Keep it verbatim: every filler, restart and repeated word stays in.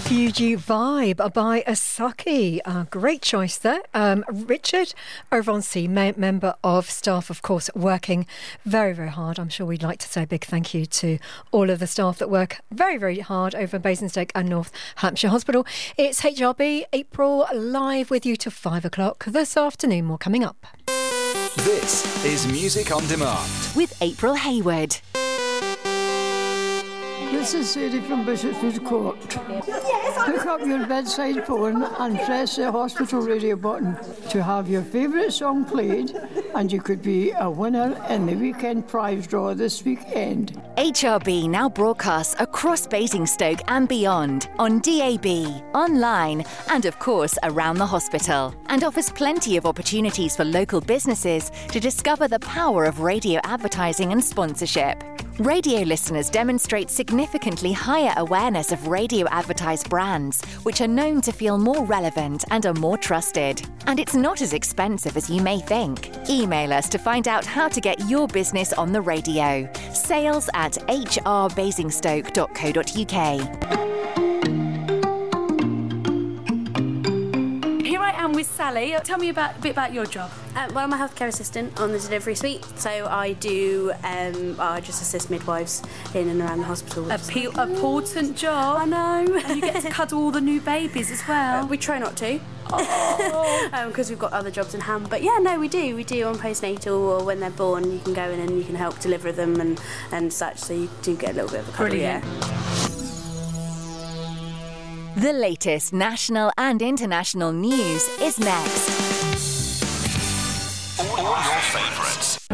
Refugee Vibe by Asaki. Uh, great choice there. Um, Richard over on C, me- member of staff, of course, working very, very hard. I'm sure we'd like to say a big thank you to all of the staff that work very, very hard over Basingstoke and North Hampshire Hospital. It's H R B, April, live with you till five o'clock this afternoon. More coming up. This is Music on Demand with April Hayward. This is Sadie from Bishopsfield Court. Pick up your bedside phone and press the hospital radio button to have your favourite song played, and you could be a winner in the weekend prize draw this weekend. H R B now broadcasts across Basingstoke and beyond on D A B, online, and of course around the hospital, and offers plenty of opportunities for local businesses to discover the power of radio advertising and sponsorship. Radio listeners demonstrate significantly higher awareness of radio advertised brands, which are known to feel more relevant and are more trusted. And it's not as expensive as you may think. Email us to find out how to get your business on the radio. Sales at h r basingstoke dot co dot u k. Here I am with Sally. Tell me about a bit about your job. Um, well, I'm a healthcare assistant on the delivery suite, so I do, um, I just assist midwives in and around the hospital. A pe- important job. I know. And you get to cuddle all the new babies as well. Uh, we try not to. Oh. Because um, we've got other jobs in hand. But yeah, no, we do. We do on postnatal, or when they're born, you can go in and you can help deliver them and, and such, so you do get a little bit of a cuddle. Brilliant. Yeah. The latest national and international news is next. All your favourite